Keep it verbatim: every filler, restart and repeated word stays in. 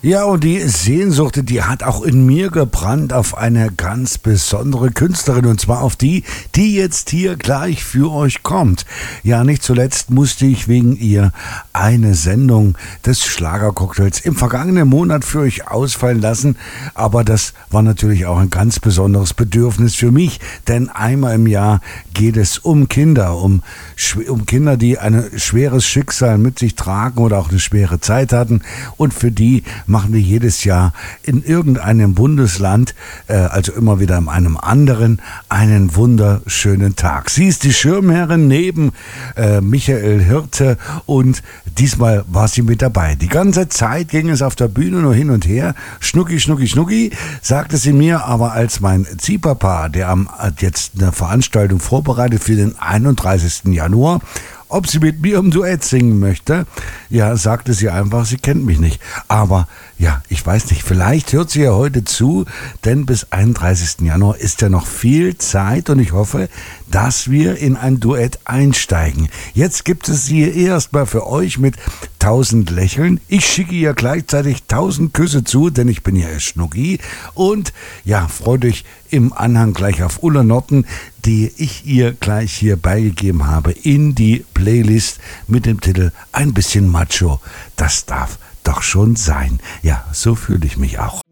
Ja, und die Sehnsucht, die hat auch in mir gebrannt auf eine ganz besondere Künstlerin, und zwar auf die, die jetzt hier gleich für euch kommt. Ja, nicht zuletzt musste ich wegen ihr eine Sendung des Schlagercocktails im vergangenen Monat für euch ausfallen lassen, aber das war natürlich auch ein ganz besonderes Bedürfnis für mich, denn einmal im Jahr geht es um Kinder, um, um Kinder, die ein schweres Schicksal mit sich tragen oder auch eine schwere Zeit hatten, und für die machen wir jedes Jahr in irgendeinem Bundesland, äh, also immer wieder in einem anderen, einen wunderschönen Tag. Sie ist die Schirmherrin neben äh, Michael Hirte, und diesmal war sie mit dabei. Die ganze Zeit ging es auf der Bühne nur hin und her. Schnucki, Schnucki, Schnucki, sagte sie mir, aber als mein Ziehpapa, der am, jetzt eine Veranstaltung vorbereitet für den einunddreißigsten Januar, ob sie mit mir im Duett singen möchte, ja, sagte sie einfach, sie kennt mich nicht. Aber ja, ich weiß nicht, vielleicht hört sie ja heute zu, denn bis einunddreißigsten Januar ist ja noch viel Zeit, und ich hoffe, dass wir in ein Duett einsteigen. Jetzt gibt es sie erstmal für euch mit tausend Lächeln. Ich schicke ihr gleichzeitig tausend Küsse zu, denn ich bin ja Schnucki. Und ja, freut euch im Anhang gleich auf Ulla Notten, die ich ihr gleich hier beigegeben habe, in die Playlist mit dem Titel Ein bisschen Macho. Das darf doch schon sein. Ja, so fühle ich mich auch.